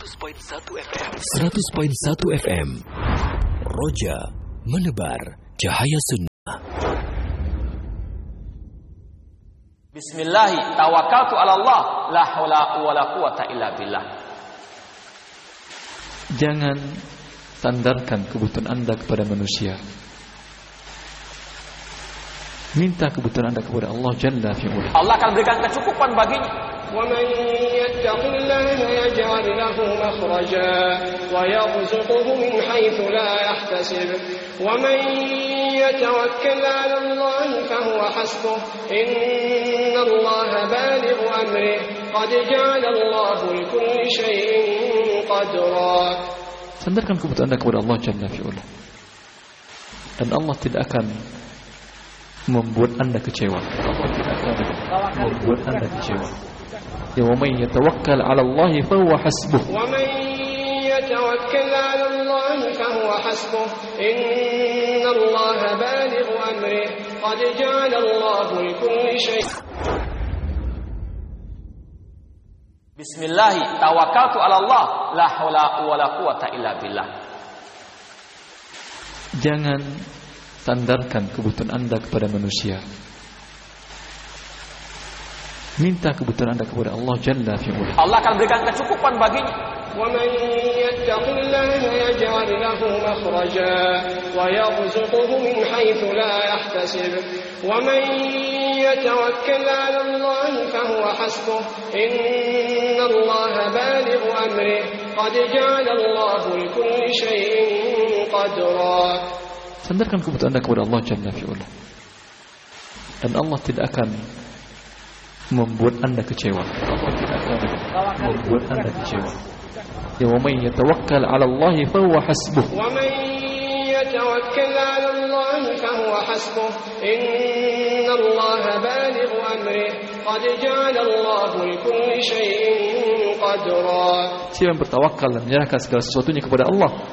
100.1 FM. Roja menebar cahaya sunnah. Bismillahi tawakkaltu ala Allah, la haula wala quwata illa billah. Jangan sandarkan kebutuhan Anda kepada manusia. Minta kebutuhan Anda kepada Allah Jalla fi'ula. Allah akan berikan kecukupan baginya. وَمَنْ يَتَّقِ اللَّهَ يَجْعَلْ لَهُ مَخْرَجًا وَيَرْزُقْهُ مِنْ حَيْثُ لَا يَحْتَسِبُ وَمَنْ يَتَوَكَّلْ عَلَى اللَّهِ فَهُوَ حَسْبُهُ إِنَّ اللَّهَ بَالِغُ أَمْرِهِ قَدْ جَعَلَ اللَّهُ لِكُلِّ شَيْءٍ قَدْرًا. Sandarkan kebutuhan Anda kepada Allah Jalla fi'ula. Dan Allah tidak akan membuat Anda kecewa. Allah tidak akan membuat Anda kecewa. Ya wa man yatawakkal 'ala Allah fa huwa hasbuh. Wa man yatawakkal 'ala Allah fa huwa hasbuh. Innallaha balighu amrihi qad ja'ala Allahu likulli syai'. Bismillah tawakkaltu 'ala Allah, la haula wala quwata illa billah. Jangan sandarkan kebutuhan Anda kepada manusia. Minta kebutuhan Anda kepada Allah Jalla fi'ula. Allah akan berikan kecukupan baginya. وَمَنْ يَتَّقِ اللَّهَ يَجْعَلْ لَهُ مَخْرَجًا وَيَرْزُقْهُ مِنْ حَيْثُ لَا يَحْتَسِبُ وَمَنْ يَتَوَكَّلْ عَلَى اللَّهِ فَهُوَ حَسْبُهُ إِنَّ اللَّهَ بَالِغُ أَمْرِهِ قَدْ جَعَلَ اللَّهُ لِكُلِّ شَيْءٍ قَدْرًا. Sandarkan kebutuhan Anda kepada Allah Jalla fi'ula. Dan Allah tidak akan membuat Anda kecewa. Allah tidak akan membuat Anda kecewa. Ya wa man yatawakkal 'ala Allah fa huwa hasbuh. Wa man yatawakkal 'ala Allah fa huwa hasbuh. Innallaha balighu amrihi qad ja'ala Allahu likulli syai'in qadra. Siapa yang bertawakal dan menyerahkan segala sesuatunya kepada Allah,